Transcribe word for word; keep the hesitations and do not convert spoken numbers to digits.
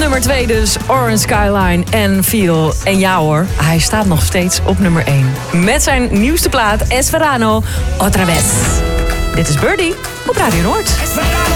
nummer twee dus, Orange Skyline en Feel. En ja hoor, hij staat nog steeds op nummer één. Met zijn nieuwste plaat, Es Verano, Otra Vez. Dit is Birdie op Radio Noord.